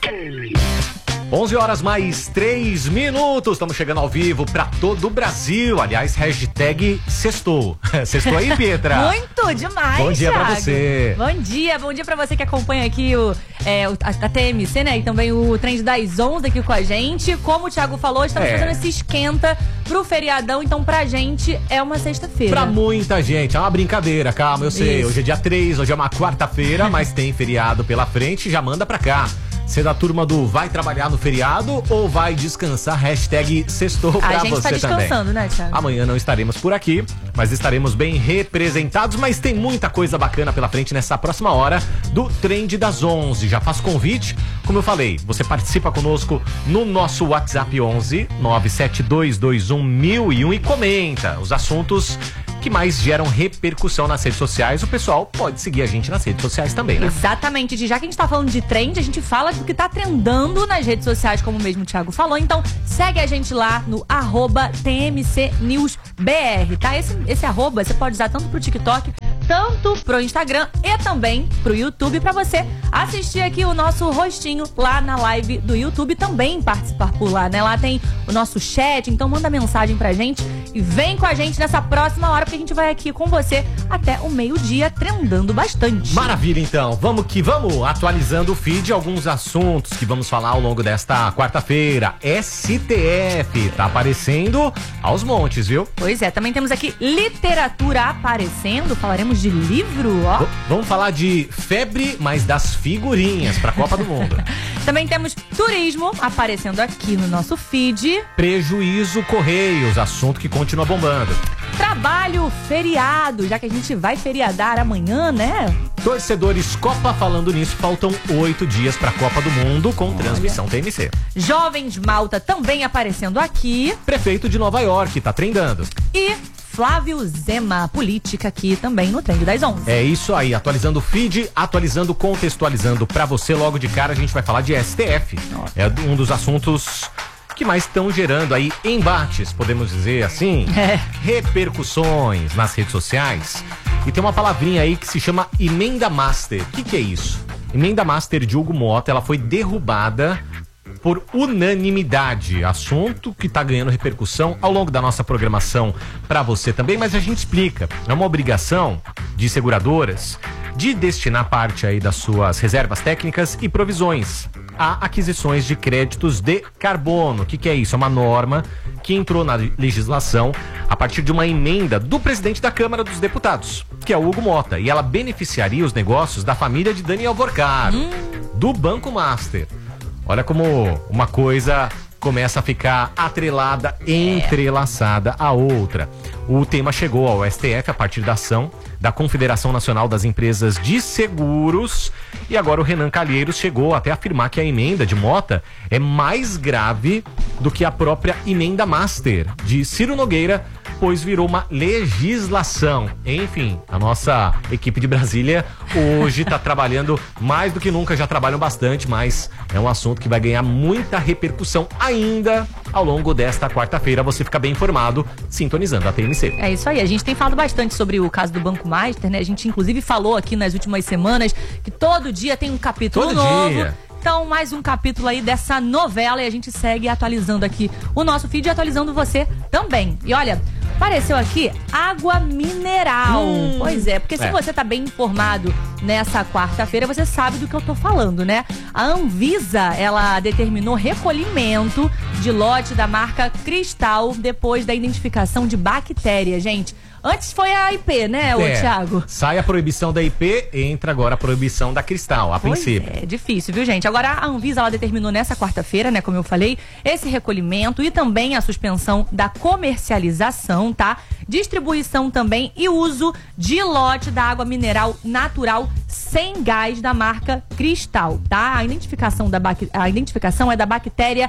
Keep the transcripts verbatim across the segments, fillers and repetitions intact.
onze horas mais três minutos, estamos chegando ao vivo para todo o Brasil. Aliás, hashtag sextou. Sextou aí, Pietra? Muito demais, Bom dia Thiago. pra você. Bom dia, bom dia pra você que acompanha aqui o, é, o, a, a T M C, né? E também o Trend das onze aqui com a gente. Como o Thiago falou, estamos É. fazendo esse esquenta pro feriadão. Então, pra gente, é uma sexta-feira. Pra muita gente, é uma brincadeira, calma, eu sei. Isso. Hoje é dia três, hoje é uma quarta-feira, mas tem feriado pela frente, já manda pra cá. Você é da turma do vai trabalhar no feriado ou vai descansar? Hashtag sextou pra A gente você tá descansando, também. né, Thiago? Amanhã não estaremos por aqui, mas estaremos bem representados. Mas tem muita coisa bacana pela frente nessa próxima hora do Trend das onze. Já faço convite, como eu falei, você participa conosco no nosso WhatsApp onze nove sete dois dois um mil e um e comenta os assuntos que mais geram repercussão nas redes sociais. O pessoal pode seguir a gente nas redes sociais também, né? Exatamente, já que a gente tá falando de trend, a gente fala do que tá trendando nas redes sociais, como mesmo o Thiago falou. Então, segue a gente lá no arroba T M C News B R, tá? Esse, esse arroba você pode usar tanto pro TikTok, tanto pro Instagram e também pro YouTube, pra você assistir aqui o nosso rostinho lá na live do YouTube, também participar por lá, né? Lá tem o nosso chat, então manda mensagem pra gente e vem com a gente nessa próxima hora, porque a gente vai aqui com você até o meio-dia, trendando bastante. Maravilha, então. Vamos que vamos, atualizando o feed, alguns assuntos que vamos falar ao longo desta quarta-feira. S T F tá aparecendo aos montes, viu? Pois é, também temos aqui literatura aparecendo, falaremos de livro, ó. V- vamos falar de febre, mas das figurinhas pra Copa do Mundo. Também temos turismo aparecendo aqui no nosso feed. Prejuízo Correios, assunto que continua bombando. Trabalho feriado, já que a gente vai feriadar amanhã, né? Torcedores Copa, falando nisso, faltam oito dias pra Copa do Mundo com transmissão T M C. Jovens Malta também aparecendo aqui. Prefeito de Nova York tá trendando. E Flávio Zema, política aqui também no Trend das onze. É isso aí, atualizando o feed, atualizando, contextualizando pra você. Logo de cara a gente vai falar de S T F. É um dos assuntos que mais estão gerando aí embates, podemos dizer assim, É. repercussões nas redes sociais. E tem uma palavrinha aí que se chama emenda master. O que, que é isso? Emenda master de Hugo Mota, ela foi derrubada por unanimidade. Assunto que tá ganhando repercussão ao longo da nossa programação para você também, mas a gente explica. É uma obrigação de seguradoras de destinar parte aí das suas reservas técnicas e provisões a aquisições de créditos de carbono. O que, que é isso? É uma norma que entrou na legislação a partir de uma emenda do presidente da Câmara dos Deputados, que é o Hugo Mota, e ela beneficiaria os negócios da família de Daniel Vorcaro, hum. do Banco Master. Olha como uma coisa começa a ficar atrelada, entrelaçada à outra. O tema chegou ao S T F a partir da ação da Confederação Nacional das Empresas de Seguros, e agora o Renan Calheiros chegou até a afirmar que a emenda de Mota é mais grave do que a própria emenda master de Ciro Nogueira, pois virou uma legislação. Enfim, a nossa equipe de Brasília hoje está trabalhando mais do que nunca, já trabalham bastante, mas é um assunto que vai ganhar muita repercussão ainda ao longo desta quarta-feira. Você fica bem informado sintonizando a T M C. É isso aí, a gente tem falado bastante sobre o caso do Banco Master, né? A gente inclusive falou aqui nas últimas semanas que todo dia tem um capítulo Todo novo. dia. Então, mais um capítulo aí dessa novela, e a gente segue atualizando aqui o nosso feed e atualizando você também. E olha, apareceu aqui água mineral. Hum, pois é, porque se é. você tá bem informado nessa quarta-feira, você sabe do que eu tô falando, né? A Anvisa, ela determinou recolhimento de lote da marca Cristal depois da identificação de bactéria, gente. Antes foi a I P, né, ô é, Thiago? Sai a proibição da I P, entra agora a proibição da Cristal, a pois princípio. É difícil, viu, gente? Agora a Anvisa, ela determinou nessa quarta-feira, né, como eu falei, esse recolhimento e também a suspensão da comercialização, tá? Distribuição também e uso de lote da água mineral natural sem gás da marca Cristal, tá? A identificação, da bac... a identificação é da bactéria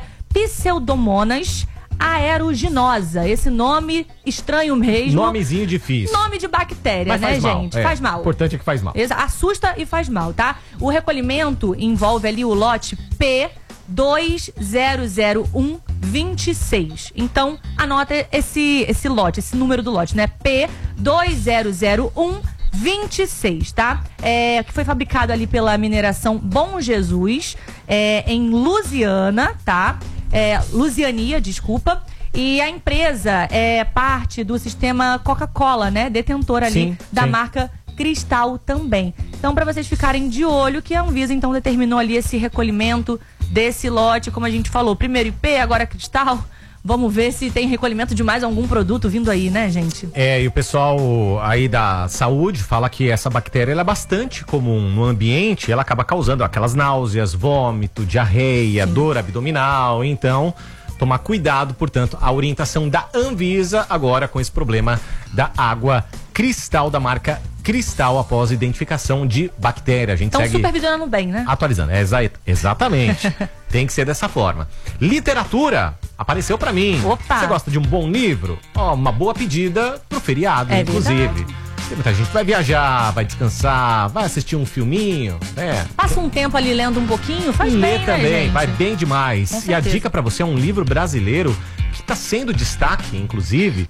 Pseudomonas aeruginosa. Esse nome estranho mesmo. Nomezinho difícil. Nome de bactéria, mas né, faz gente? Mal. É. Faz mal. O importante é que faz mal. Assusta e faz mal, tá? O recolhimento envolve ali o lote P dois zero zero um vinte e seis. Então, anota esse, esse lote, esse número do lote, né? P dois zero zero um vinte e seis, tá? É, que foi fabricado ali pela mineração Bom Jesus. é, em Lusiana, tá? É, Lusiania, desculpa. E a empresa é parte do sistema Coca-Cola, né? Detentora ali Sim, da sim. marca Cristal também. Então, para vocês ficarem de olho, que a Anvisa então determinou ali esse recolhimento desse lote, como a gente falou, primeiro I P, agora Cristal. Vamos ver se tem recolhimento de mais algum produto vindo aí, né, gente? É, e o pessoal aí da saúde fala que essa bactéria ela é bastante comum no ambiente, ela acaba causando aquelas náuseas, vômito, diarreia, Sim. dor abdominal, então tomar cuidado, portanto, a orientação da Anvisa agora com esse problema da água Cristal, da marca Cristal, após identificação de bactéria. A gente Então, segue supervisionando bem, né? atualizando. É, exa exatamente. Tem que ser dessa forma. Literatura apareceu pra mim. Opa! Você gosta de um bom livro? Ó, uma boa pedida pro feriado, É inclusive. verdade. Tem muita gente que vai viajar, vai descansar, vai assistir um filminho, né? Passa um tempo ali lendo um pouquinho, faz Lê bem, também, né, gente? vai bem demais. Com E a certeza. dica pra você é um livro brasileiro que tá sendo destaque, inclusive,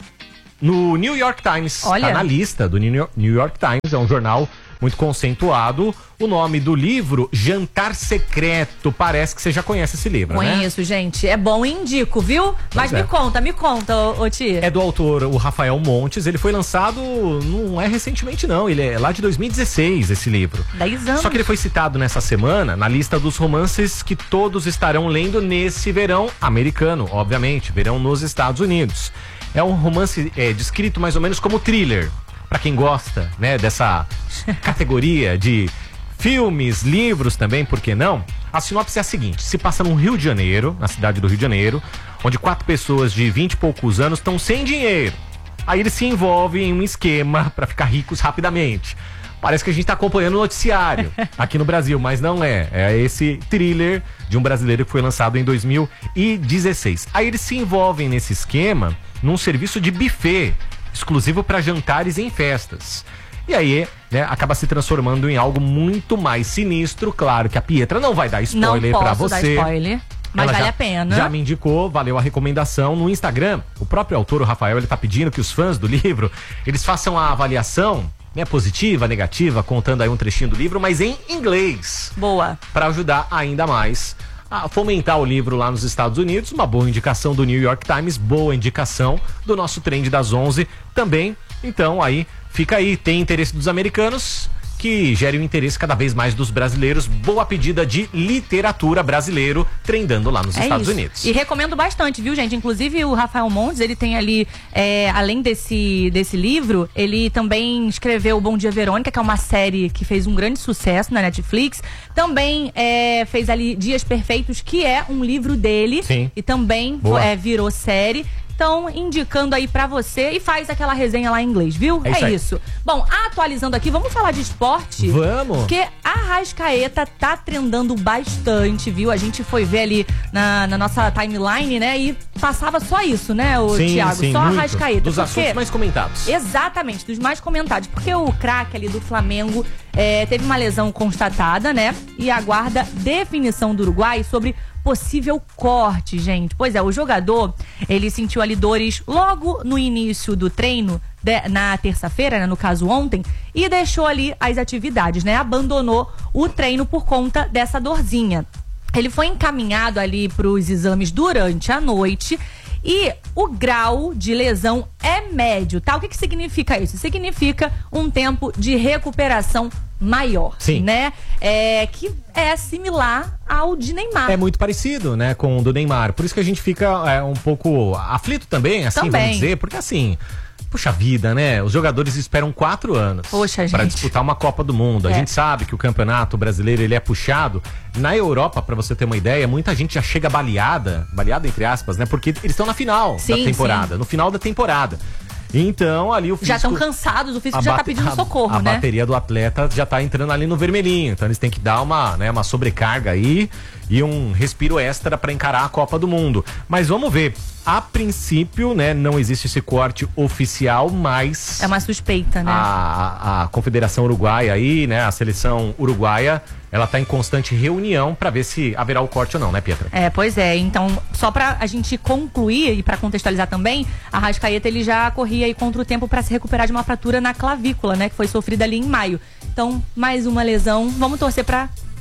no New York Times. Olha. Tá na lista do New York Times, é um jornal muito conceituado. O nome do livro, Jantar Secreto. Parece que você já conhece esse livro, né? Conheço, gente. É bom e indico, viu? Mas é. me conta, me conta, ô, ô tia. É do autor, o Rafael Montes. Ele foi lançado, não é recentemente não, ele é lá de dois mil e dezesseis, esse livro. Dez anos. Só que ele foi citado nessa semana na lista dos romances que todos estarão lendo nesse verão americano, obviamente, verão nos Estados Unidos. É um romance é, descrito mais ou menos como thriller, pra quem gosta, né, dessa categoria de filmes, livros também, por que não? A sinopse é a seguinte: se passa no Rio de Janeiro, na cidade do Rio de Janeiro, onde quatro pessoas de vinte e poucos anos estão sem dinheiro. Aí eles se envolvem em um esquema pra ficar ricos rapidamente. Parece que a gente tá acompanhando o noticiário aqui no Brasil, mas não é. É esse thriller de um brasileiro que foi lançado em dois mil e dezesseis. Aí eles se envolvem nesse esquema num serviço de buffet exclusivo para jantares em festas. E aí, né, acaba se transformando em algo muito mais sinistro. Claro que a Pietra não vai dar spoiler não pra posso você. dar spoiler, mas Ela vale já, a pena. Já me indicou, valeu a recomendação no Instagram. O próprio autor, o Rafael, ele tá pedindo que os fãs do livro, eles façam a avaliação, né, positiva, negativa, contando aí um trechinho do livro, mas em inglês. Boa. Para ajudar ainda mais a fomentar o livro lá nos Estados Unidos. Uma boa indicação do New York Times, boa indicação do nosso Trend das onze também. Então aí, fica aí, tem interesse dos americanos, que gere o interesse cada vez mais dos brasileiros. Boa pedida de literatura brasileiro trendando lá nos É Estados isso. Unidos. E recomendo bastante, viu, gente? Inclusive o Rafael Montes, ele tem ali, é, além desse, desse livro, ele também escreveu Bom Dia Verônica, que é uma série que fez um grande sucesso na Netflix. Também é, fez ali Dias Perfeitos, que é um livro dele. Sim. E também é, virou série. Então, indicando aí pra você, e faz aquela resenha lá em inglês, viu? É isso É aí. isso. Bom, atualizando aqui, vamos falar de esporte? Vamos. Porque a Arrascaeta tá trendando bastante, viu? A gente foi ver ali na, na nossa timeline, né? E passava só isso, né, o Sim, Thiago? sim, só a muito. Arrascaeta. Dos Porque- assuntos mais comentados. Exatamente, dos mais comentados. Porque o craque ali do Flamengo é, teve uma lesão constatada, né? E aguarda definição do Uruguai sobre possível corte, gente. Pois é, o jogador, ele sentiu ali dores logo no início do treino, de- na terça-feira, né, no caso ontem, e deixou ali as atividades, né? Abandonou o treino por conta dessa dorzinha. Ele foi encaminhado ali para os exames durante a noite e o grau de lesão é médio, tá? O que que significa isso? Significa um tempo de recuperação maior, Sim. né? É, que é similar ao de Neymar. É muito parecido, né, com o do Neymar. Por isso que a gente fica é, um pouco aflito também, assim, Também. vamos dizer, porque assim, puxa vida, né? Os jogadores esperam quatro anos Poxa, para gente. disputar uma Copa do Mundo. A É. gente sabe que o campeonato brasileiro ele é puxado. Na Europa, para você ter uma ideia, muita gente já chega baleada, baleada entre aspas, né? Porque eles estão na final Sim, da temporada, no final da temporada. Então, ali o físico... Já estão cansados, o físico já tá bate- pedindo a- socorro, a né? bateria do atleta já tá entrando ali no vermelhinho. Então eles têm que dar uma, né, uma sobrecarga aí e um respiro extra para encarar a Copa do Mundo. Mas vamos ver. A princípio, né, não existe esse corte oficial, mas É uma suspeita, né? a, a Confederação Uruguaia aí, né, a seleção uruguaia, ela tá em constante reunião para ver se haverá o corte ou não, né, Pietra? É, pois é. Então, só pra a gente concluir e pra contextualizar também, a Arrascaeta, ele já corria aí contra o tempo pra se recuperar de uma fratura na clavícula, né, que foi sofrida ali em maio. Então, mais uma lesão. Vamos torcer pra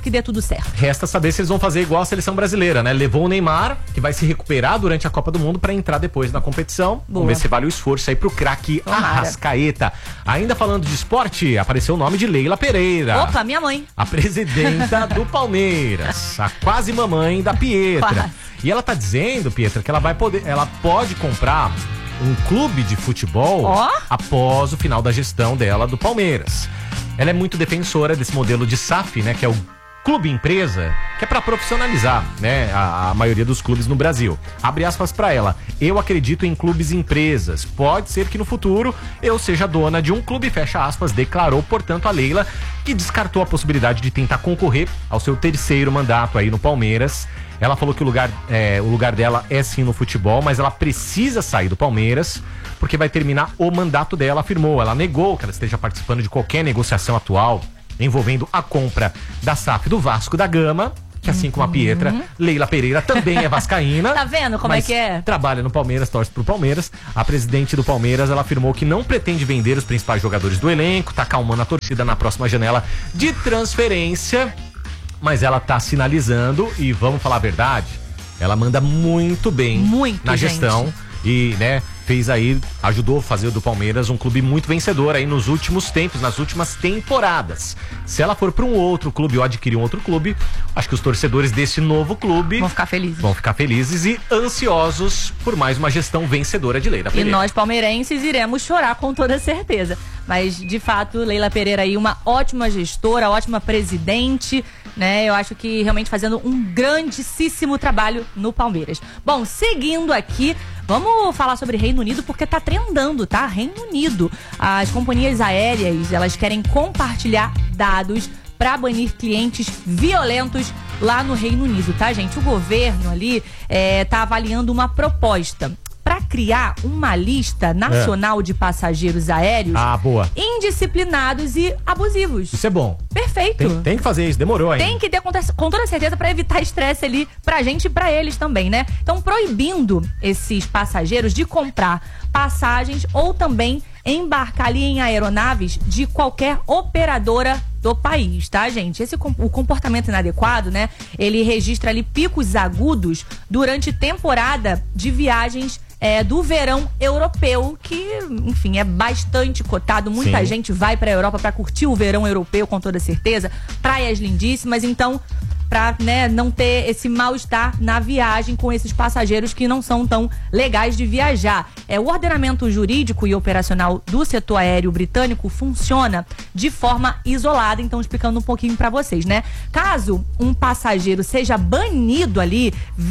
que dê tudo certo. Resta saber se eles vão fazer igual a seleção brasileira, né? Levou o Neymar, que vai se recuperar durante a Copa do Mundo para entrar depois na competição. Boa. Vamos ver se vale o esforço aí pro craque Arrascaeta. Ainda falando de esporte, apareceu o nome de Leila Pereira. Opa, minha mãe. A presidenta do Palmeiras, a quase mamãe da Pietra. Quase. E ela tá dizendo, Pietra, que ela vai poder, ela pode comprar um clube de futebol oh? após o final da gestão dela do Palmeiras. Ela é muito defensora desse modelo de S A F, né, que é o clube empresa, que é para profissionalizar, né, a, a maioria dos clubes no Brasil. Abre aspas para ela: eu acredito em clubes empresas. Pode ser que no futuro eu seja dona de um clube, fecha aspas, declarou, portanto, a Leila, que descartou a possibilidade de tentar concorrer ao seu terceiro mandato aí no Palmeiras. Ela falou que o lugar, é, o lugar dela é sim no futebol, mas ela precisa sair do Palmeiras porque vai terminar o mandato dela, afirmou. Ela negou que ela esteja participando de qualquer negociação atual envolvendo a compra da S A F do Vasco da Gama, que assim como a Pietra, Leila Pereira também é vascaína. Tá vendo como é que é? Trabalha no Palmeiras, torce pro Palmeiras. A presidente do Palmeiras, ela afirmou que não pretende vender os principais jogadores do elenco, tá acalmando a torcida na próxima janela de transferência. Mas ela tá sinalizando, e vamos falar a verdade, ela manda muito bem muito, na gestão. Gente. E, né, fez aí, ajudou a fazer do Palmeiras um clube muito vencedor aí nos últimos tempos, nas últimas temporadas. Se ela for para um outro clube ou adquirir um outro clube, acho que os torcedores desse novo clube vão ficar felizes. Vão ficar felizes e ansiosos por mais uma gestão vencedora de Leila Pereira. E nós palmeirenses iremos chorar com toda certeza. Mas, de fato, Leila Pereira aí, uma ótima gestora, ótima presidente, né? Eu acho que realmente fazendo um grandíssimo trabalho no Palmeiras. Bom, seguindo aqui, vamos falar sobre Reino Unido, porque tá trendando, tá? Reino Unido. As companhias aéreas, elas querem compartilhar dados para banir clientes violentos lá no Reino Unido, tá, gente? O governo ali é, tá avaliando uma proposta para criar uma lista nacional é. de passageiros aéreos ah, boa. indisciplinados e abusivos. Isso é bom. Perfeito. Tem, tem que fazer isso, demorou ainda. Tem que ter com, com toda certeza para evitar estresse ali pra gente e pra eles também, né? Então, proibindo esses passageiros de comprar passagens ou também embarcar ali em aeronaves de qualquer operadora do país, tá, gente? Esse o comportamento inadequado, né? Ele registra ali picos agudos durante temporada de viagens É, do verão europeu, que, enfim, é bastante cotado. Muita Sim. gente vai pra Europa pra curtir o verão europeu, com toda certeza. Praias lindíssimas, então, pra, né, não ter esse mal-estar na viagem com esses passageiros que não são tão legais de viajar. É, o ordenamento jurídico e operacional do setor aéreo britânico funciona de forma isolada, então explicando um pouquinho pra vocês, né? Caso um passageiro seja banido ali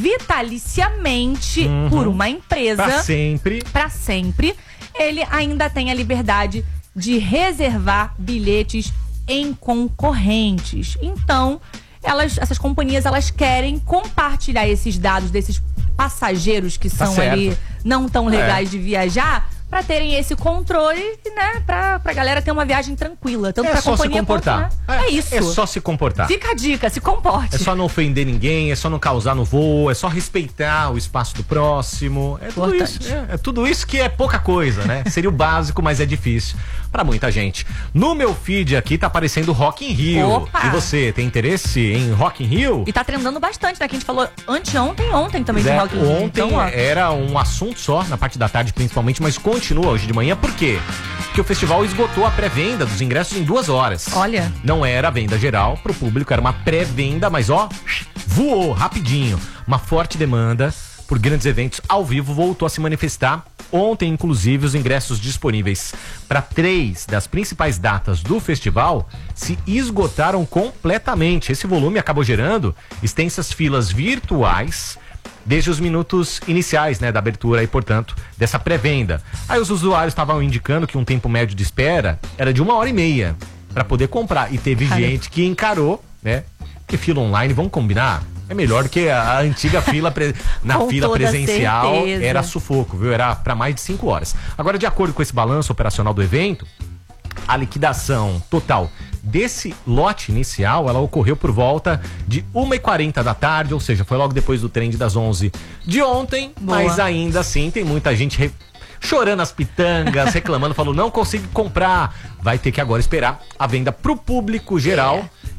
vitaliciamente uhum. por uma empresa, pra sempre, pra sempre, ele ainda tem a liberdade de reservar bilhetes em concorrentes. Então, elas, essas companhias, elas querem compartilhar esses dados desses passageiros que tá são certo. ali não tão legais é. de viajar, pra terem esse controle, né, pra, pra galera ter uma viagem tranquila, tanto é pra só companhia se comportar. quanto, né? É, é isso. É só se comportar. Fica a dica, se comporte. É só não ofender ninguém, é só não causar no voo, é só respeitar o espaço do próximo. É tudo Importante. isso. É, é tudo isso que é pouca coisa, né? Seria o básico, mas é difícil pra muita gente. No meu feed aqui tá aparecendo Rock in Rio. Opa. E você, tem interesse em Rock in Rio? E tá trendando bastante, né? Que a gente falou anteontem, ontem também é, de Rock in Rio. Ontem então, era um assunto só, na parte da tarde principalmente, mas continua hoje de manhã. Por quê? Porque o festival esgotou a pré-venda dos ingressos em duas horas. Olha. Não era a venda geral pro público, era uma pré-venda, mas ó, voou rapidinho. Uma forte demanda por grandes eventos ao vivo voltou a se manifestar. Ontem, inclusive, os ingressos disponíveis para três das principais datas do festival se esgotaram completamente. Esse volume acabou gerando extensas filas virtuais desde os minutos iniciais, né, da abertura e, portanto, dessa pré-venda. Aí os usuários estavam indicando que um tempo médio de espera era de uma hora e meia para poder comprar. E teve Cara. gente que encarou, né, que fila online, vamos combinar? É melhor do que a, a antiga fila pre... na com fila presencial, certeza. Era sufoco, viu? Era para mais de cinco horas. Agora, de acordo com esse balanço operacional do evento, a liquidação total desse lote inicial, ela ocorreu por volta de uma e quarenta da tarde, ou seja, foi logo depois do trem das onze de ontem. Boa. Mas ainda assim tem muita gente re... chorando as pitangas, reclamando, falou, não consigo comprar. Vai ter que agora esperar a venda pro público geral. É.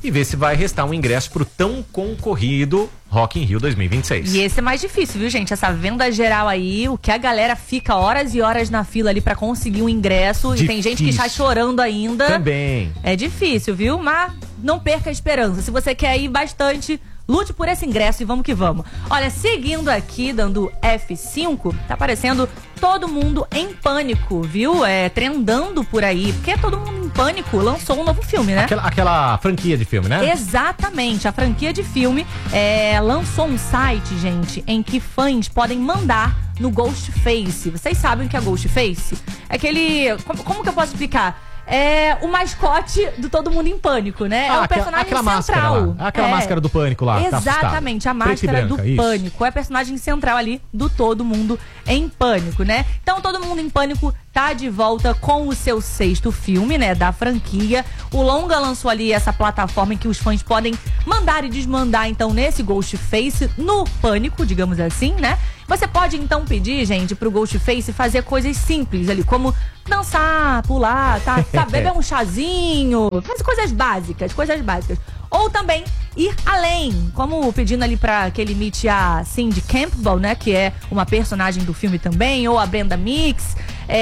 e ver se vai restar um ingresso pro tão concorrido Rock in Rio dois mil e vinte e seis. E esse é mais difícil, viu, gente? Essa venda geral aí, o que a galera fica horas e horas na fila ali pra conseguir um ingresso. Difícil. E tem gente que está chorando ainda. Também. É difícil, viu? Mas não perca a esperança. Se você quer ir bastante, lute por esse ingresso e vamos que vamos. Olha, seguindo aqui, dando F cinco, tá aparecendo Todo Mundo em Pânico, viu? É, trendando por aí. Porque Todo Mundo em Pânico lançou um novo filme, né? Aquela, aquela franquia de filme, né? Exatamente. A franquia de filme é, lançou um site, gente, em que fãs podem mandar no Ghostface. Vocês sabem o que é Ghostface? É aquele... Como, como que eu posso explicar? É o mascote do Todo Mundo em Pânico, né? Ah, é o personagem aquela central. Máscara lá. Aquela é. máscara do Pânico lá. Exatamente, tá a máscara branca, do isso. Pânico. É o personagem central ali do Todo Mundo em Pânico, né? Então, Todo Mundo em Pânico tá de volta com o seu sexto filme, né? Da franquia. O longa lançou ali essa plataforma em que os fãs podem mandar e desmandar, então, nesse Ghostface, no Pânico, digamos assim, né? Você pode, então, pedir, gente, pro Ghostface fazer coisas simples ali, como dançar, pular, tá? tá beber um chazinho, fazer coisas básicas, coisas básicas. Ou também ir além, como pedindo ali pra que ele imite a Cindy Campbell, né? Que é uma personagem do filme também, ou a Brenda Mix,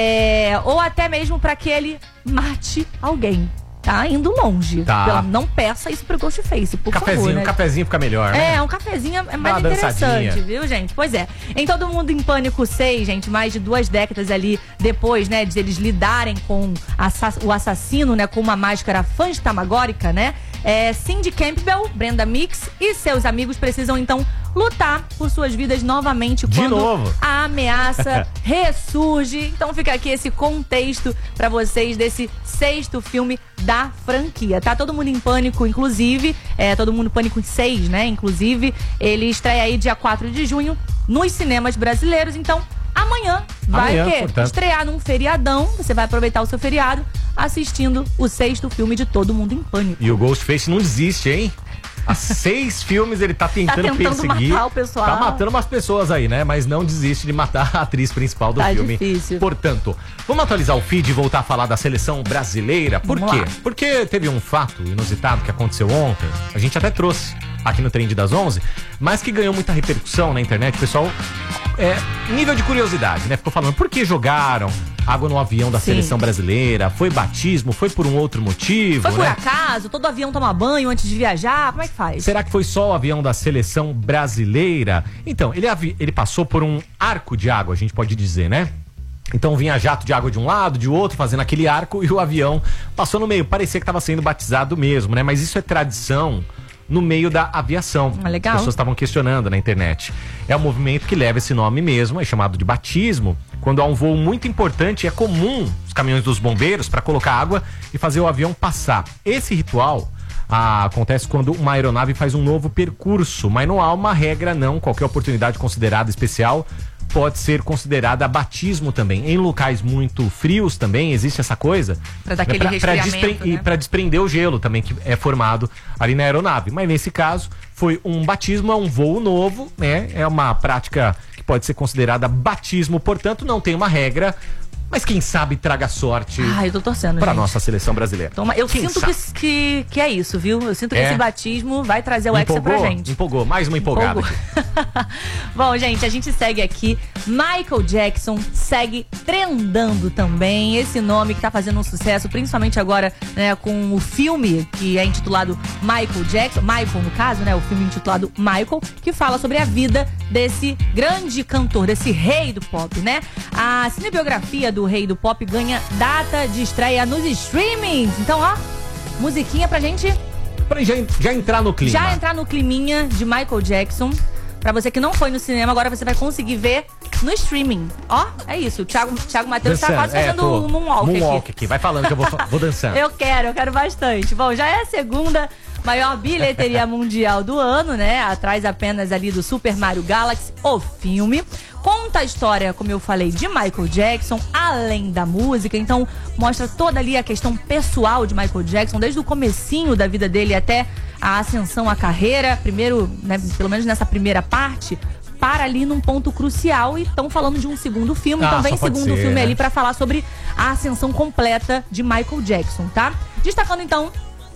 é, ou até mesmo pra que ele mate alguém. Tá indo longe. Tá. Pela, não peça isso pro Ghostface, por cafezinho, favor, né? Um cafezinho fica melhor, né? É, um cafezinho é mais Uma interessante, dançadinha. viu, gente? Pois é. Em Todo Mundo em Pânico seis, gente, mais de duas décadas ali depois, né, de eles lidarem com assa- o assassino, né, com uma máscara fantasmagórica, né? É, Cindy Campbell, Brenda Mix e seus amigos precisam, então, lutar por suas vidas novamente De quando novo. a ameaça ressurge. Então fica aqui esse contexto pra vocês desse sexto filme da franquia. Tá Todo Mundo em Pânico, inclusive, é Todo Mundo em Pânico seis, né? Inclusive, ele estreia aí dia quatro de junho nos cinemas brasileiros. Então, amanhã vai Amanhã, quê? portanto. Estrear num feriadão. Você vai aproveitar o seu feriado assistindo o sexto filme de Todo Mundo em Pânico. E o Ghostface não desiste, hein? Há seis filmes ele tá tentando, Tá tentando perseguir. matar o pessoal. Tá matando umas pessoas aí, né? Mas não desiste de matar a atriz principal do Tá filme. difícil. Portanto, vamos atualizar o feed e voltar a falar da seleção brasileira. Por Vamos quê? lá. Porque teve um fato inusitado que aconteceu ontem. A gente até trouxe aqui no Trend das onze, mas que ganhou muita repercussão na internet. O pessoal, é, nível de curiosidade, né? Ficou falando, por que jogaram água no avião da Sim. seleção brasileira? Foi batismo? Foi por um outro motivo? Foi por né? acaso? Todo avião toma banho antes de viajar? Como é que faz? Será que foi só o avião da seleção brasileira? Então, ele, avi- ele passou por um arco de água, a gente pode dizer, né? Então vinha jato de água de um lado, de outro, fazendo aquele arco, e o avião passou no meio. Parecia que estava sendo batizado mesmo, né? Mas isso é tradição no meio da aviação. Ah, legal. As pessoas estavam questionando na internet. É um movimento que leva esse nome mesmo, é chamado de batismo. Quando há um voo muito importante, é comum os caminhões dos bombeiros para colocar água e fazer o avião passar. Esse ritual ah, acontece quando uma aeronave faz um novo percurso, mas não há uma regra não. Qualquer oportunidade considerada especial pode ser considerada batismo também. Em locais muito frios também existe essa coisa. Pra dar aquele resfriamento, E né? para desprender o gelo também que é formado ali na aeronave. Mas nesse caso foi um batismo, é um voo novo, né? É uma prática que pode ser considerada batismo, portanto não tem uma regra, mas quem sabe traga sorte Ah, eu tô torcendo, para gente. nossa seleção brasileira. Toma, eu Quem sinto sabe? que, que, que é isso, viu? Eu sinto que É. esse batismo vai trazer o Hexa pra Empolgou? gente. Empolgou, mais uma empolgada Empolgou. aqui. Bom, gente, a gente segue aqui. Michael Jackson segue trendando também. Esse nome que tá fazendo um sucesso, principalmente agora, né, com o filme que é intitulado Michael Jackson. Michael, no caso, né? O filme intitulado Michael, que fala sobre a vida desse grande cantor, desse rei do pop, né? A cinebiografia do rei do pop ganha data de estreia nos streamings. Então, ó, musiquinha pra gente Pra já, já entrar no clima. já entrar no climinha de Michael Jackson. Pra você que não foi no cinema, agora você vai conseguir ver no streaming. Ó, é isso. O Thiago, Thiago Matheus tá Dançando. quase É, fazendo tô. um moonwalk, Moonwalk aqui. aqui. Vai falando que eu vou, fa- vou dançando. Eu quero, eu quero bastante. Bom, já é a segunda maior bilheteria mundial do ano, né? Atrás apenas ali do Super Mario Galaxy, o filme. Conta a história, como eu falei, de Michael Jackson, além da música. Então, mostra toda ali a questão pessoal de Michael Jackson, desde o comecinho da vida dele até a ascensão à carreira. Primeiro, né, pelo menos nessa primeira parte, para ali num ponto crucial e estão falando de um segundo filme. Ah, Então vem só pode segundo ser, filme né? ali pra falar sobre a ascensão completa de Michael Jackson, tá? Destacando então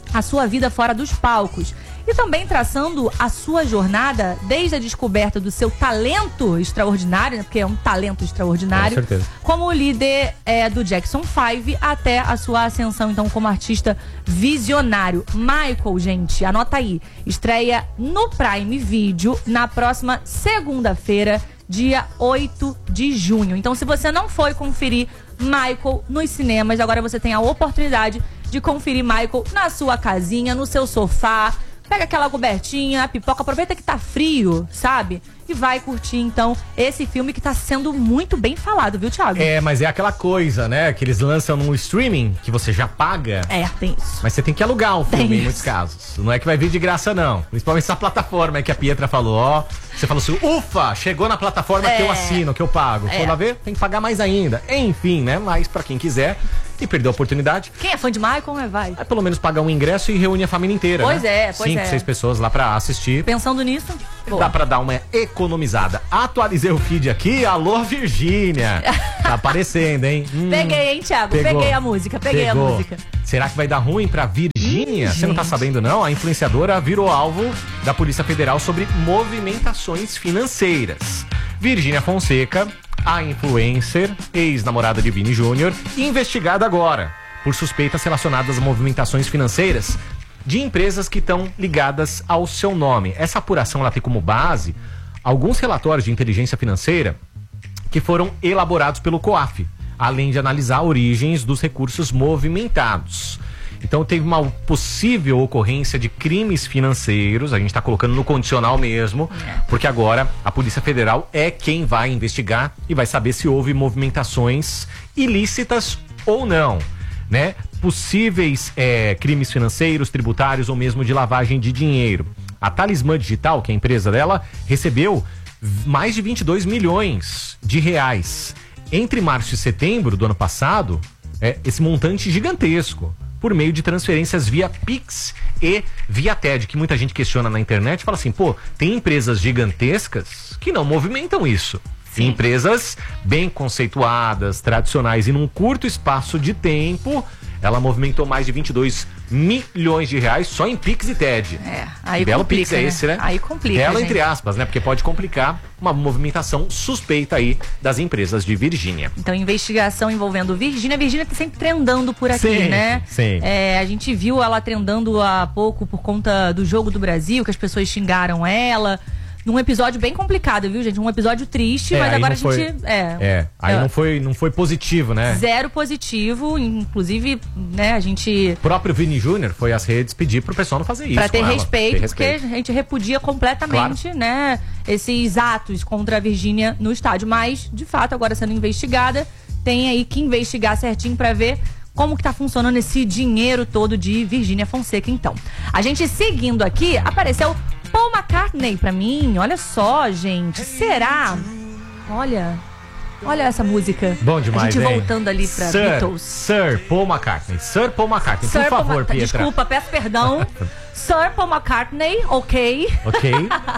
a sua vida fora dos palcos. E também traçando a sua jornada desde a descoberta do seu talento extraordinário, né, porque é um talento extraordinário, Com certeza. como líder é, do Jackson five até a sua ascensão, então, como artista visionário. Michael, gente, anota aí, estreia no Prime Video na próxima segunda-feira, dia oito de junho. Então, se você não foi conferir Michael nos cinemas, agora você tem a oportunidade de conferir Michael na sua casinha, no seu sofá. Pega aquela cobertinha, a pipoca, aproveita que tá frio, sabe? E vai curtir, então, esse filme que tá sendo muito bem falado, viu, Thiago? É, mas é aquela coisa, né? Que eles lançam no streaming, que você já paga. É, tem isso. Mas você tem que alugar o filme Tem em muitos isso. casos. Não é que vai vir de graça, não. Principalmente essa plataforma é que a Pietra falou, ó. Você falou assim, ufa, chegou na plataforma É. que eu assino, que eu pago. É. For lá ver, tem que pagar mais ainda. Enfim, né? Mas pra quem quiser e perdeu a oportunidade, Quem é fã de Michael, é, vai. vai pelo menos pagar um ingresso e reúne a família inteira, Pois né? é, pois Cinco, é. seis pessoas lá pra assistir. Pensando nisso, boa. Dá pra dar uma economizada. Atualizei o feed aqui. Alô, Virgínia. Tá aparecendo, hein? Hum, Peguei, hein, Thiago? pegou. Peguei a música, peguei Pegou. a música. Será que vai dar ruim pra Virgínia? Ih, Você não tá gente. sabendo, não? A influenciadora virou alvo da Polícia Federal sobre movimentações financeiras. Virgínia Fonseca, a influencer, ex-namorada de Vini Júnior, investigada agora por suspeitas relacionadas a movimentações financeiras de empresas que estão ligadas ao seu nome. Essa apuração ela tem como base alguns relatórios de inteligência financeira que foram elaborados pelo COAF, além de analisar origens dos recursos movimentados. Então teve uma possível ocorrência de crimes financeiros, a gente está colocando no condicional mesmo, porque agora a Polícia Federal é quem vai investigar e vai saber se houve movimentações ilícitas ou não, né? Possíveis é, crimes financeiros, tributários ou mesmo de lavagem de dinheiro. A Talismã Digital, que é a empresa dela, recebeu mais de vinte e dois milhões de reais. Entre março e setembro do ano passado, é, esse montante gigantesco, por meio de transferências via Pix e via T E D, que muita gente questiona na internet, fala assim, pô, tem empresas gigantescas que não movimentam isso. Sim. Empresas bem conceituadas, tradicionais, e num curto espaço de tempo, ela movimentou mais de vinte e dois milhões de reais só em Pix e T E D. É, aí Belo complica, Pix é né? esse, né? Aí complica, Belo gente. entre aspas, né? Porque pode complicar uma movimentação suspeita aí das empresas de Virgínia. Então, investigação envolvendo Virgínia. Virgínia tá sempre trendando por aqui, Sim, né? sim. É, a gente viu ela trendando há pouco por conta do Jogo do Brasil, que as pessoas xingaram ela. Num episódio bem complicado, viu, gente? Um episódio triste, É, mas aí agora a não foi- gente... É, É, aí é, não foi, não foi positivo, né? Zero positivo, inclusive, né, a gente... O próprio Vini Júnior foi às redes pedir pro pessoal não fazer isso. Pra ter com ela. respeito, Ter respeito. porque a gente repudia completamente, né, esses atos contra a Virgínia no estádio. Mas, de fato, agora sendo investigada, tem aí que investigar certinho pra ver como que tá funcionando esse dinheiro todo de Virgínia Fonseca, então. A gente seguindo aqui, apareceu Paul McCartney pra mim. Olha só, gente. Será? Olha... Olha essa música. Bom demais, A gente hein? voltando ali pra Sir, Beatles. Sir Paul McCartney. Sir Paul McCartney, Sir por Paul favor, Ma- Pietra. Desculpa, peço perdão. Sir Paul McCartney, ok. Ok?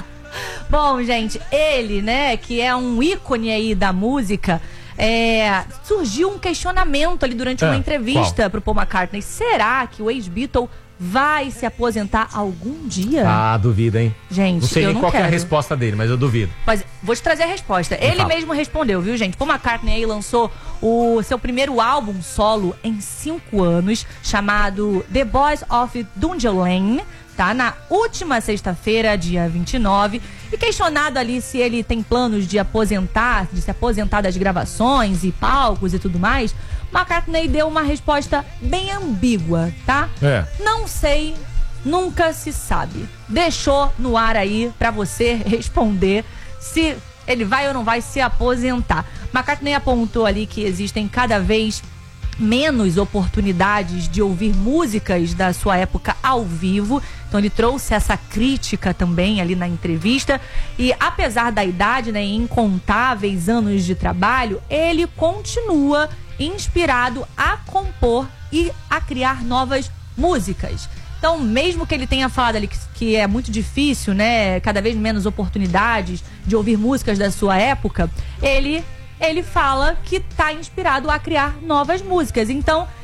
Bom, gente, ele, né, que é um ícone aí da música, é, surgiu um questionamento ali durante Ah, uma entrevista qual? pro Paul McCartney. Será que o ex-Beatle vai se aposentar algum dia? Ah, duvido, hein? Gente, Não sei eu nem não qual que é a quero. resposta dele, mas eu duvido. Mas vou te trazer a resposta. Ele fala. mesmo respondeu, viu, gente? Paul McCartney aí lançou o seu primeiro álbum solo em cinco anos, chamado The Boys of Dungeon, tá? Na última sexta-feira, dia vinte e nove. E questionado ali se ele tem planos de aposentar, de se aposentar das gravações e palcos e tudo mais, McCartney deu uma resposta bem ambígua, tá? É. Não sei, nunca se sabe. Deixou no ar aí pra você responder se ele vai ou não vai se aposentar. McCartney apontou ali que existem cada vez menos oportunidades de ouvir músicas da sua época ao vivo. Então ele trouxe essa crítica também ali na entrevista. E apesar da idade, né, incontáveis anos de trabalho, ele continua inspirado a compor e a criar novas músicas. Então, mesmo que ele tenha falado ali que, que é muito difícil, né, cada vez menos oportunidades de ouvir músicas da sua época, ele, ele fala que está inspirado a criar novas músicas. Então,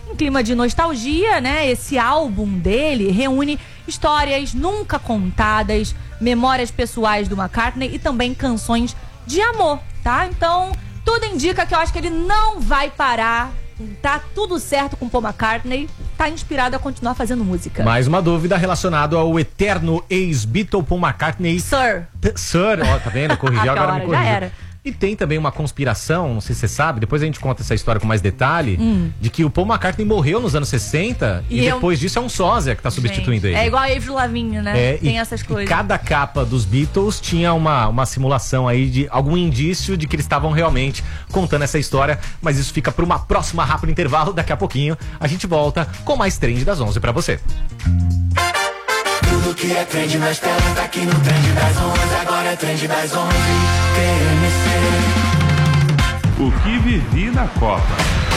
Em clima de nostalgia, né? Esse álbum dele reúne histórias nunca contadas, memórias pessoais do McCartney e também canções de amor, tá? Então, tudo indica que eu acho que ele não vai parar. Tá tudo certo com Paul McCartney. Tá inspirado a continuar fazendo música. Mais uma dúvida relacionada ao eterno ex-Beatle Paul McCartney. Sir. P- Sir, ó, tá vendo? Corrigiu, agora me corrigiu. Já era. E tem também uma conspiração, não sei se você sabe, depois a gente conta essa história com mais detalhe, hum. de que o Paul McCartney morreu nos anos sessenta e, e depois eu... disso é um sósia que tá substituindo gente, ele. É igual a Avril Lavigne, né? É, tem e, essas coisas. E cada capa dos Beatles tinha uma, uma simulação aí de algum indício de que eles estavam realmente contando essa história, mas isso fica para uma próxima rápida intervalo. Daqui a pouquinho a gente volta com mais Trend das onze para você. Tudo que é trend nas telas tá aqui no Trend das onze, agora é Trend das onze, T M C. O que vivi na Copa.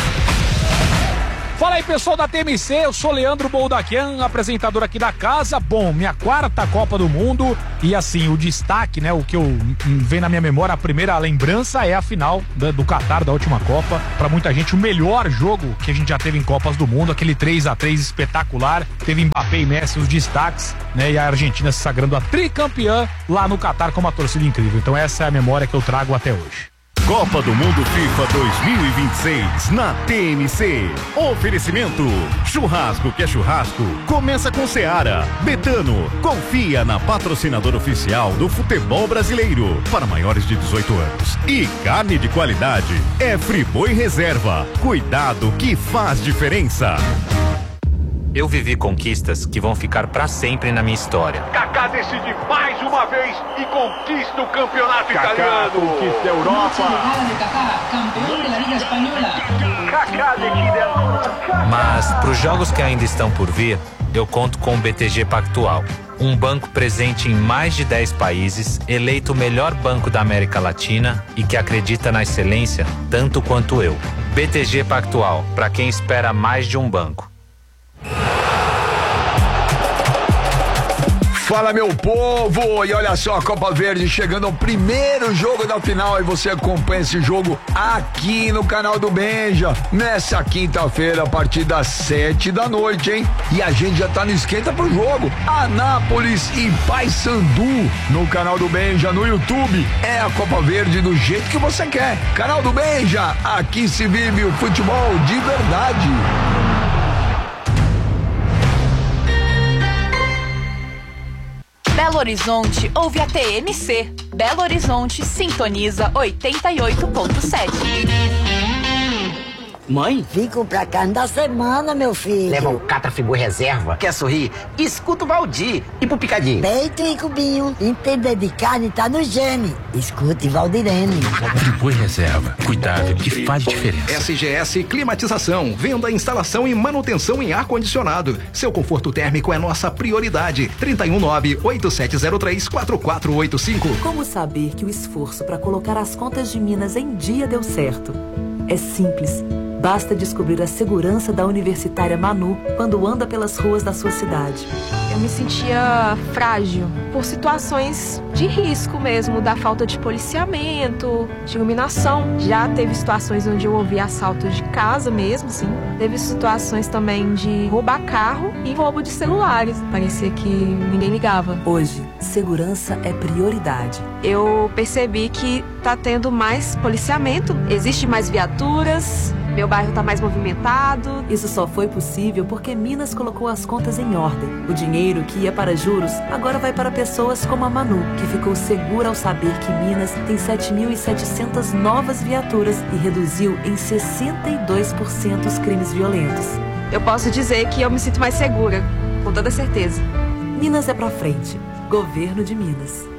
Fala aí, pessoal da T M C, eu sou Leandro Boldaquian, apresentador aqui da casa. Bom, minha quarta Copa do Mundo e assim, o destaque, né, o que eu vem na minha memória, a primeira lembrança é a final da, do Catar, da última Copa. Pra muita gente, o melhor jogo que a gente já teve em Copas do Mundo, aquele três a três espetacular. Teve Mbappé e Messi, os destaques, né, e a Argentina se sagrando a tricampeã lá no Catar com uma torcida incrível. Então essa é a memória que eu trago até hoje. Copa do Mundo FIFA dois mil e vinte e seis na T M C. Oferecimento: churrasco que é churrasco, começa com Seara. Betano, confia na patrocinadora oficial do futebol brasileiro para maiores de dezoito anos. E carne de qualidade é Friboi Reserva. Cuidado que faz diferença. Eu vivi conquistas que vão ficar pra sempre na minha história. Kaká decide mais uma vez e conquista o campeonato Kaká italiano. Conquista a Europa. Mas pros jogos que ainda estão por vir, eu conto com o B T G Pactual. Um banco presente em mais de dez países, eleito o melhor banco da América Latina e que acredita na excelência tanto quanto eu. B T G Pactual, pra quem espera mais de um banco. Fala, meu povo, e olha só, a Copa Verde chegando ao primeiro jogo da final e você acompanha esse jogo aqui no canal do Benja, nessa quinta-feira a partir das sete da noite, hein? E a gente já tá no esquenta pro jogo, Anápolis e Paysandu no canal do Benja, no YouTube, é a Copa Verde do jeito que você quer, canal do Benja, aqui se vive o futebol de verdade. Belo Horizonte ouve a T M C. Belo Horizonte sintoniza oitenta e oito ponto sete. Mãe? Fico pra carne da semana, meu filho. Leva o Catra Friboi Reserva. Quer sorrir? Escuta o Valdir. E pro Picadinho? Peito e cubinho. Entender de carne tá no gene. Escute Valdirene. Friboi Reserva. Cuidado que faz diferença. S G S Climatização. Venda, instalação e manutenção em ar-condicionado. Seu conforto térmico é nossa prioridade. trinta e um nove, oito sete zero três, quatro quatro oito cinco. Como saber que o esforço para colocar as contas de Minas em dia deu certo? É simples. Basta descobrir a segurança da Universitária Manu quando anda pelas ruas da sua cidade. Eu me sentia frágil por situações de risco mesmo, da falta de policiamento, de iluminação. Já teve situações onde eu ouvi assalto de casa mesmo, sim. Teve situações também de roubar carro e roubo de celulares. Parecia que ninguém ligava. Hoje, segurança é prioridade. Eu percebi que tá tendo mais policiamento, existe mais viaturas. Meu bairro tá mais movimentado. Isso só foi possível porque Minas colocou as contas em ordem. O dinheiro que ia para juros agora vai para pessoas como a Manu, que ficou segura ao saber que Minas tem sete mil e setecentas novas viaturas e reduziu em sessenta e dois por cento os crimes violentos. Eu posso dizer que eu me sinto mais segura, com toda certeza. Minas é pra frente. Governo de Minas.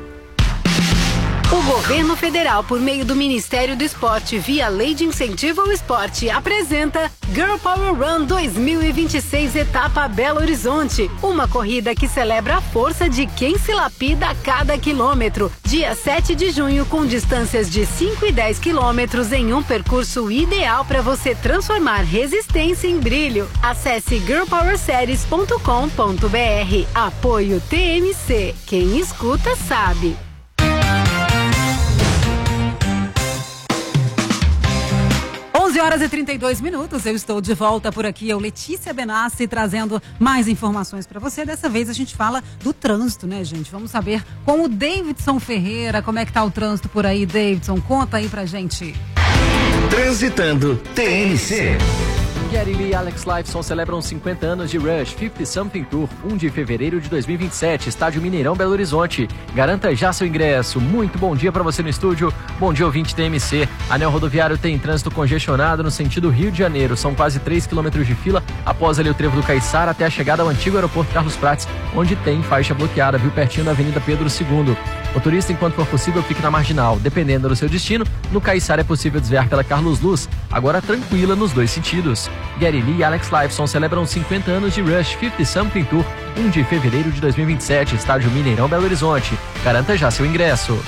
O governo federal, por meio do Ministério do Esporte, via Lei de Incentivo ao Esporte, apresenta Girl Power Run dois mil e vinte e seis, etapa Belo Horizonte. Uma corrida que celebra a força de quem se lapida a cada quilômetro. Dia sete de junho, com distâncias de cinco e dez quilômetros em um percurso ideal para você transformar resistência em brilho. Acesse girl power series ponto com ponto br. Apoio T M C. Quem escuta sabe. onze horas horas e trinta e dois minutos, eu estou de volta por aqui, eu, Letícia Benassi, trazendo mais informações para você. Dessa vez a gente fala do trânsito, né, gente? Vamos saber com o Davidson Ferreira, como é que tá o trânsito por aí, Davidson? Conta aí pra gente. Transitando T N C. Gary Lee e Alex Lifeson celebram cinquenta anos de Rush cinquenta Something Tour, um de fevereiro de dois mil e vinte e sete, Estádio Mineirão, Belo Horizonte. Garanta já seu ingresso. Muito bom dia para você no estúdio. Bom dia, ouvinte T M C. Anel rodoviário tem trânsito congestionado no sentido Rio de Janeiro. São quase três quilômetros de fila após ali o trevo do Caiçara até a chegada ao antigo aeroporto Carlos Prates, onde tem faixa bloqueada, viu, pertinho da Avenida Pedro segundo. Motorista, enquanto for possível, fique na marginal. Dependendo do seu destino, no Caiçara é possível desviar pela Carlos Luz, agora tranquila nos dois sentidos. Gary Lee e Alex Lifeson celebram cinquenta anos de Rush cinquenta Something Tour, um de fevereiro de dois mil e vinte e sete, Estádio Mineirão, Belo Horizonte. Garanta já seu ingresso.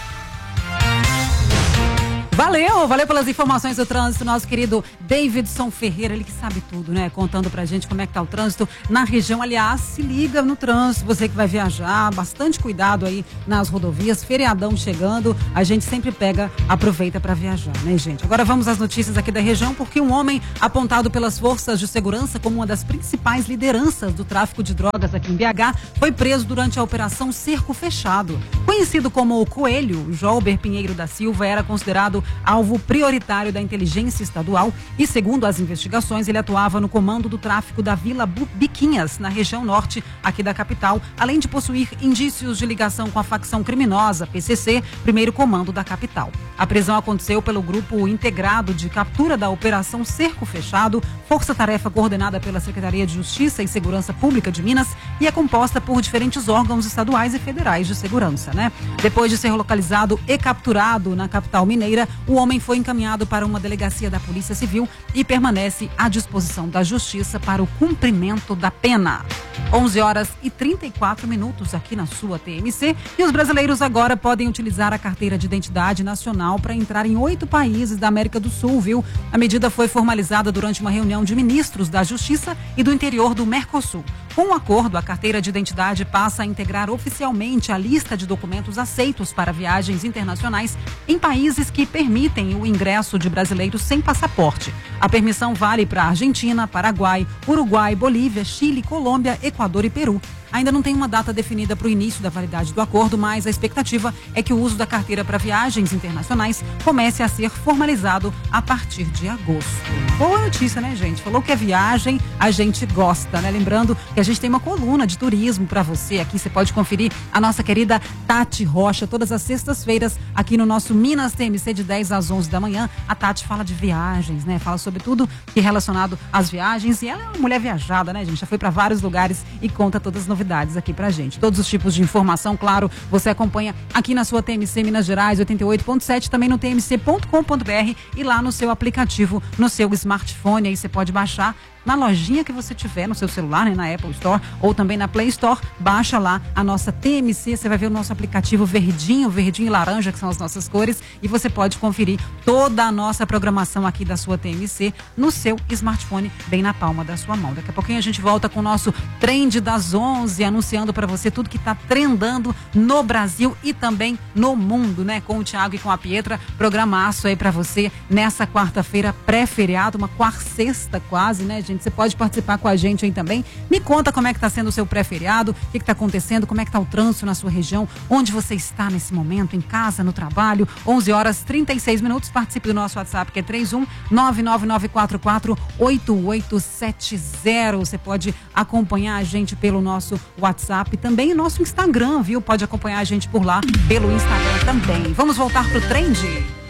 Valeu, valeu pelas informações do trânsito, nosso querido Davidson Ferreira, ele que sabe tudo, né? Contando pra gente como é que tá o trânsito na região. Aliás, se liga no trânsito, você que vai viajar, bastante cuidado aí nas rodovias, feriadão chegando, a gente sempre pega, aproveita pra viajar, né, gente? Agora vamos às notícias aqui da região, porque um homem apontado pelas forças de segurança como uma das principais lideranças do tráfico de drogas aqui em B H foi preso durante a operação Cerco Fechado. Conhecido como o Coelho, Jolber Pinheiro da Silva era considerado alvo prioritário da inteligência estadual e, segundo as investigações, ele atuava no comando do tráfico da Vila Biquinhas, na região norte aqui da capital, além de possuir indícios de ligação com a facção criminosa P C C, primeiro comando da capital. A prisão aconteceu pelo grupo integrado de captura da Operação Cerco Fechado, força-tarefa coordenada pela Secretaria de Justiça e Segurança Pública de Minas e é composta por diferentes órgãos estaduais e federais de segurança, né? Depois de ser localizado e capturado na capital mineira, o homem foi encaminhado para uma delegacia da Polícia Civil e permanece à disposição da Justiça para o cumprimento da pena. onze horas e trinta e quatro minutos aqui na sua T M C e os brasileiros agora podem utilizar a carteira de identidade nacional para entrar em oito países da América do Sul, viu? A medida foi formalizada durante uma reunião de ministros da Justiça e do Interior do Mercosul. Com o acordo, a carteira de identidade passa a integrar oficialmente a lista de documentos aceitos para viagens internacionais em países que permitem o ingresso de brasileiros sem passaporte. A permissão vale para Argentina, Paraguai, Uruguai, Bolívia, Chile, Colômbia, Equador e Peru. Ainda não tem uma data definida para o início da validade do acordo, mas a expectativa é que o uso da carteira para viagens internacionais comece a ser formalizado a partir de agosto. Boa notícia, né, gente? Falou que é viagem, a gente gosta, né? Lembrando que a gente tem uma coluna de turismo para você aqui. Você pode conferir a nossa querida Tati Rocha todas as sextas-feiras aqui no nosso Minas T M C de dez às onze da manhã. A Tati fala de viagens, né? Fala sobre tudo que é relacionado às viagens e ela é uma mulher viajada, né, gente? Já foi para vários lugares e conta todas as novidades aqui pra gente. Todos os tipos de informação, claro, você acompanha aqui na sua T M C Minas Gerais oitenta e oito ponto sete, também no t m c ponto com ponto b r e lá no seu aplicativo, no seu smartphone, aí você pode baixar na lojinha que você tiver no seu celular, né, na Apple Store ou também na Play Store, baixa lá a nossa T M C, você vai ver o nosso aplicativo verdinho, verdinho e laranja, que são as nossas cores, e você pode conferir toda a nossa programação aqui da sua T M C no seu smartphone, bem na palma da sua mão. Daqui a pouquinho a gente volta com o nosso Trend das onze, anunciando para você tudo que tá trendando no Brasil e também no mundo, né, com o Thiago e com a Pietra. Programaço aí para você nessa quarta-feira pré-feriado, uma quarta-sexta quase, né, gente? Você pode participar com a gente aí também. Me conta como é que está sendo o seu pré-feriado, o que está acontecendo, como é que está o trânsito na sua região, onde você está nesse momento, em casa, no trabalho. onze horas e trinta e seis minutos. Participe do nosso WhatsApp, que é três um nove nove nove quatro quatro oito oito sete zero. Você pode acompanhar a gente pelo nosso WhatsApp, também nosso Instagram, viu? Pode acompanhar a gente por lá, pelo Instagram também. Vamos voltar pro Trend?